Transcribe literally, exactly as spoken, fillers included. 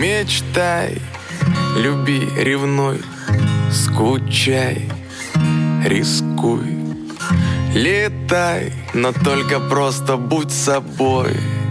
Мечтай, люби, ревнуй, скучай, рискуй. Летай, но только просто будь собой.